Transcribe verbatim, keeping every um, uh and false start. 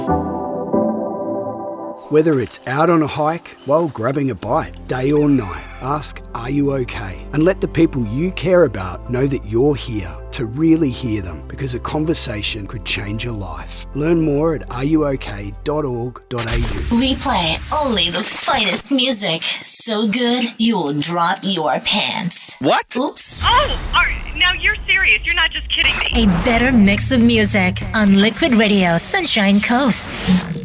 Whether it's out on a hike, while grabbing a bite, day or night, ask, are you okay? And let the people you care about know that you're here to really hear them, because a conversation could change your life. Learn more at are you okay dot org dot a u. We play only the finest music. So good, you'll drop your pants. What? Oops. Oh, are, now you're serious. You're not just kidding me. A better mix of music on Liquid Radio Sunshine Coast.